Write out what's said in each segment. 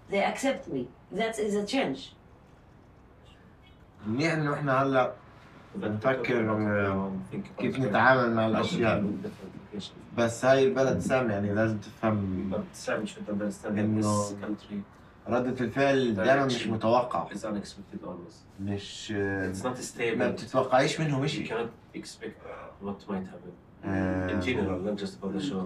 they accept me. That is a change. منيح إنه إحنا هلا بنفكر كيف نتعامل مع الأشياء. بس هاي البلد سام يعني لازم تفهم إنه ردة الفعل دائما مش متوقع. مش ما بتتوقعيش منهم إشي. In general, not just about the show.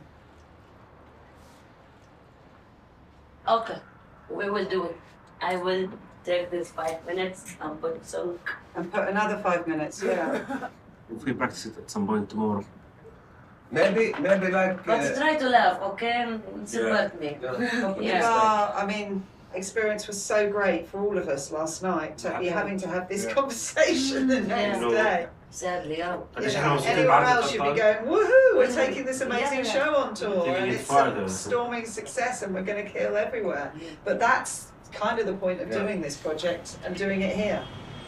Okay, we will do it. I will take this 5 minutes and put some... And put another 5 minutes, yeah. If we practice it at some point tomorrow. Maybe like... But try to laugh, okay? Support me. Yeah. I mean, experience was so great for all of us last night to be having to have this conversation the next day. Sadly, yeah. Anyone else should be going, woohoo, we're taking this amazing show on tour and it's a storming success and we're going to kill everywhere. But that's kind of the point of doing this project and doing it here.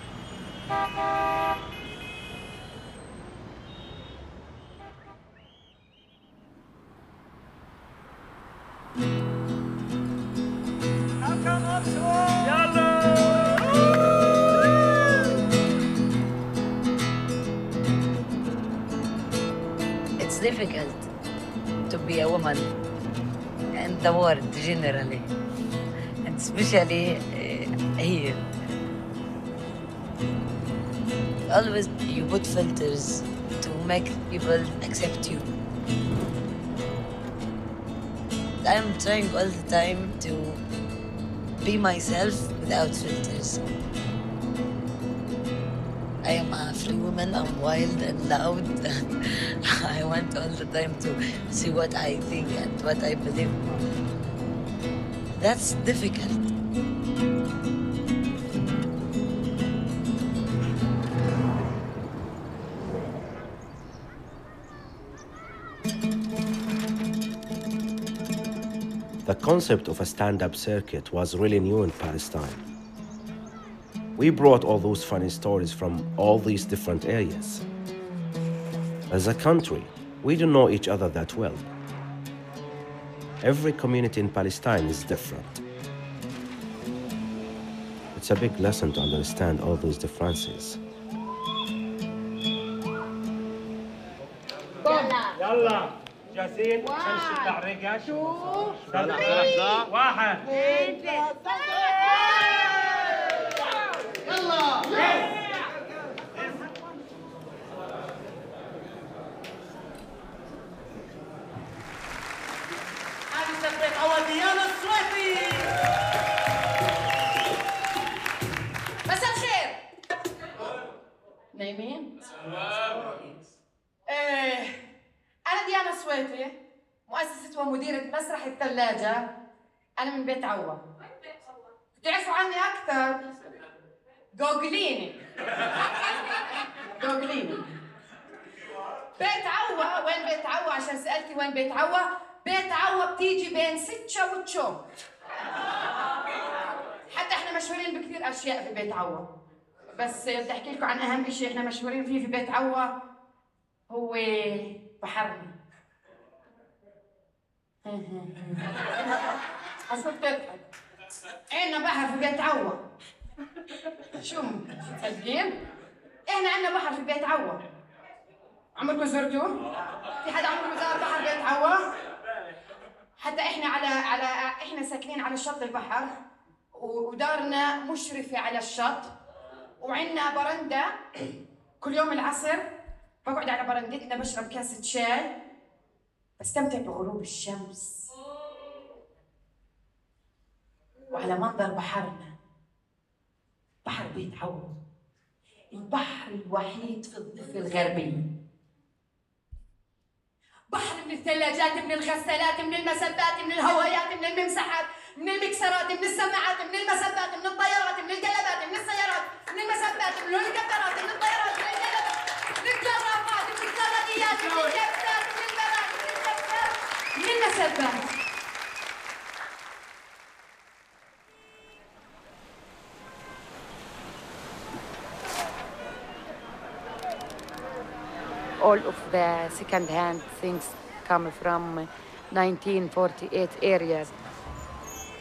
It's difficult to be a woman in the world generally, and especially here. Always you put filters to make people accept you. I'm trying all the time to be myself without filters. I am a free woman, I'm wild and loud. I want all the time to see what I think and what I believe. That's difficult. The concept of a stand-up circuit was really new in Palestine. We brought all those funny stories from all these different areas. As a country, we don't know each other that well. Every community in Palestine is different. It's a big lesson to understand all those differences. يلا جاهزين عشان نشد على الرقش 2 3 1 2 يلا هذه سفرة أول ديانا السويفي. مساء الخير. نايمين؟ أنا ديانا السويفي، مؤسسة ومديرة مسرح الثلاجة. أنا من بيت عوا. وين بيت عوا؟ بتعرفوا عني أكثر؟ جوجليني. جوجليني. بيت عوا، وين بيت عوا؟ عشان سألتي وين بيت عوا؟ بيت عوا بتيجي بين ستشا وتشوم. حتى احنا مشهورين بكثير أشياء في بيت عوا. بس بدي أحكي لكم عن أهم شيء احنا مشهورين فيه في بيت عوا هو بحرنا. أشوف تضحك. عندنا بحر في بيت عوا. شو مصدقين؟ إحنا عندنا بحر في بيت عوا. عمركم زرتوا؟ في حدا عمره زار بحر بيت عوا؟ حتى إحنا إحنا ساكنين على شط البحر ودارنا مشرفة على الشط وعندنا برندة. كل يوم العصر بقعد على برندتنا بشرب كاسة شاي بستمتع بغروب الشمس وعلى منظر بحرنا. بحر بيت عوا البحر الوحيد في الضفة الغربية. بحر من الثلاجات، من الغسالات، من المسبات، من الهوايات، من الممسحات، من المكسرات، من السماعات، من المسبات، من الطيارات، من القلبات، من السيارات، من المسبات، من الهليكوبترات، من الطيارات، من القلبات، من الكرافات، من الكراديات، من الكبسات، من البنات، من الكبسات، من المسبات. All of the second-hand things come from 1948 areas.